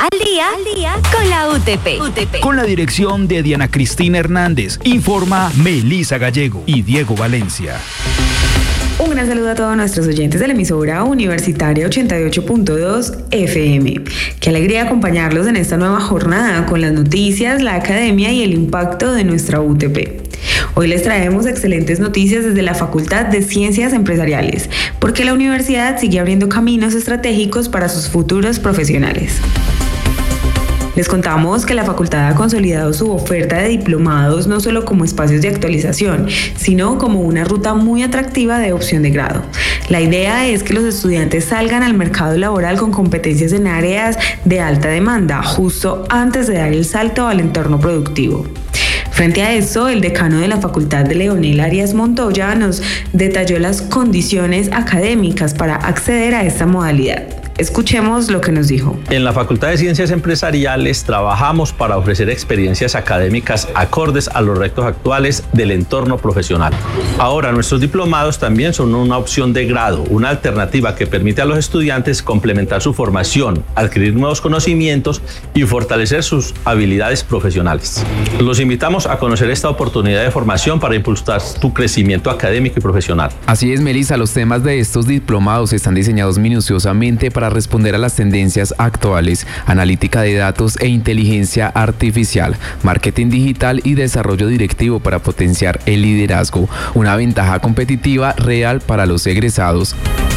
Al día con la UTP. Con la dirección de Diana Cristina Hernández. Informa Melissa Gallego y Diego Valencia. Un gran saludo a todos nuestros oyentes de la emisora universitaria 88.2 FM. Qué alegría acompañarlos en esta nueva jornada con las noticias, la academia y el impacto de nuestra UTP. Hoy les traemos excelentes noticias desde la Facultad de Ciencias Empresariales, porque la universidad sigue abriendo caminos estratégicos para sus futuros profesionales. Les contamos que la facultad ha consolidado su oferta de diplomados no solo como espacios de actualización, sino como una ruta muy atractiva de opción de grado. La idea es que los estudiantes salgan al mercado laboral con competencias en áreas de alta demanda, justo antes de dar el salto al entorno productivo. Frente a esto, el decano de la Facultad de Leonel Arias Montoya nos detalló las condiciones académicas para acceder a esta modalidad. Escuchemos lo que nos dijo. En la Facultad de Ciencias Empresariales trabajamos para ofrecer experiencias académicas acordes a los retos actuales del entorno profesional. Ahora, nuestros diplomados también son una opción de grado, una alternativa que permite a los estudiantes complementar su formación, adquirir nuevos conocimientos y fortalecer sus habilidades profesionales. Los invitamos a conocer esta oportunidad de formación para impulsar tu crecimiento académico y profesional. Así es, Melissa, los temas de estos diplomados están diseñados minuciosamente para responder a las tendencias actuales, analítica de datos e inteligencia artificial, marketing digital y desarrollo directivo para potenciar el liderazgo, una ventaja competitiva real para los egresados.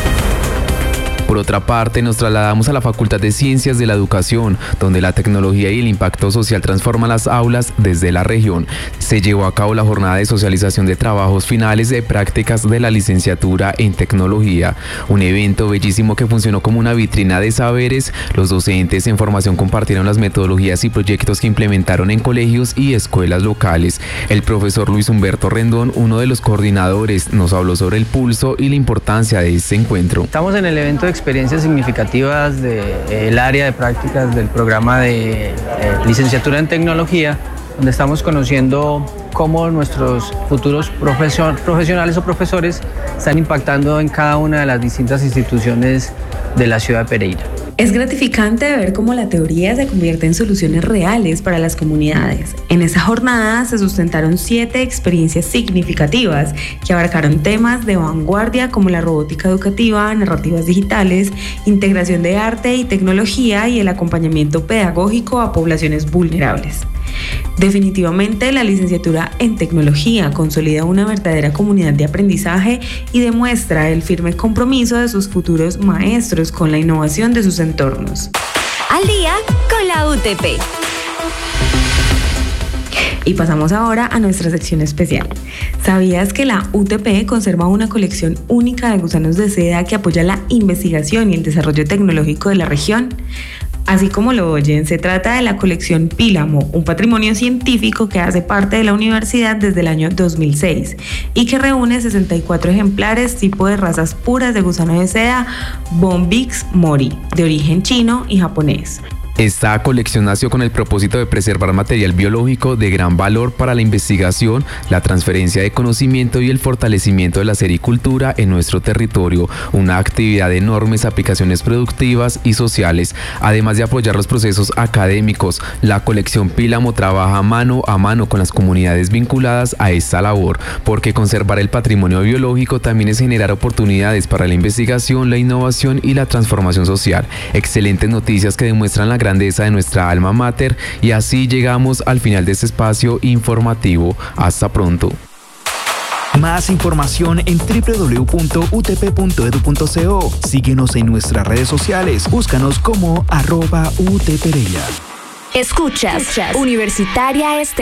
Por otra parte, nos trasladamos a la Facultad de Ciencias de la Educación, donde la tecnología y el impacto social transforman las aulas desde la región. Se llevó a cabo la jornada de socialización de trabajos finales de prácticas de la licenciatura en tecnología, un evento bellísimo que funcionó como una vitrina de saberes. Los docentes en formación compartieron las metodologías y proyectos que implementaron en colegios y escuelas locales. El profesor Luis Humberto Rendón, uno de los coordinadores, nos habló sobre el pulso y la importancia de este encuentro. Estamos en el evento de experiencias significativas del área de prácticas del programa de licenciatura en tecnología, donde estamos conociendo cómo nuestros futuros profesionales o profesores están impactando en cada una de las distintas instituciones de la ciudad de Pereira. Es gratificante ver cómo la teoría se convierte en soluciones reales para las comunidades. En esa jornada se sustentaron 7 experiencias significativas que abarcaron temas de vanguardia como la robótica educativa, narrativas digitales, integración de arte y tecnología y el acompañamiento pedagógico a poblaciones vulnerables. Definitivamente, la licenciatura en tecnología consolida una verdadera comunidad de aprendizaje y demuestra el firme compromiso de sus futuros maestros con la innovación de sus entornos. Al día con la UTP. Y pasamos ahora a nuestra sección especial. ¿Sabías que la UTP conserva una colección única de gusanos de seda que apoya la investigación y el desarrollo tecnológico de la región? Así como lo oyen, se trata de la colección Pílamo, un patrimonio científico que hace parte de la universidad desde el año 2006 y que reúne 64 ejemplares tipo de razas puras de gusano de seda Bombyx mori, de origen chino y japonés. Esta colección nació con el propósito de preservar material biológico de gran valor para la investigación, la transferencia de conocimiento y el fortalecimiento de la sericultura en nuestro territorio, una actividad de enormes aplicaciones productivas y sociales. Además de apoyar los procesos académicos, la colección Pílamo trabaja mano a mano con las comunidades vinculadas a esta labor, porque conservar el patrimonio biológico también es generar oportunidades para la investigación, la innovación y la transformación social. Excelentes noticias que demuestran la grandeza de nuestra alma mater, y así llegamos al final de este espacio informativo. Hasta pronto. Más información en www.utp.edu.co. Síguenos en nuestras redes sociales. Búscanos como @UTPereira. Escuchas Universitaria Estéreo.